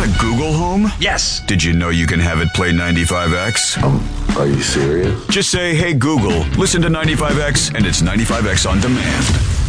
got a Google Home? Yes. Did you know you can have it play 95X? Are you serious? Just say, hey Google, listen to 95X, and it's 95X on demand.